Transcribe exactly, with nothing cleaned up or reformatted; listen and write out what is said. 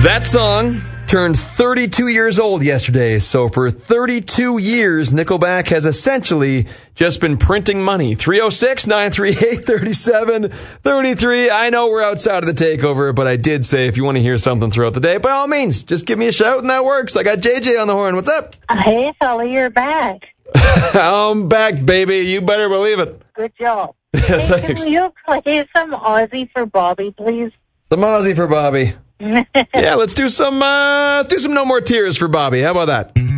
That song turned thirty-two years old yesterday, so for thirty-two years, Nickelback has essentially just been printing money. three oh six, nine three eight, three seven three three. I know we're outside of the takeover, but I did say if you want to hear something throughout the day, by all means, just give me a shout and that works. I got J J on the horn. What's up? Hey, fella, you're back. I'm back, baby. You better believe it. Good job. Thanks. Hey, can you play some Aussie for Bobby, please? Some Aussie for Bobby. Yeah, let's do some, uh, let's do some No More Tears for Bobby. How about that?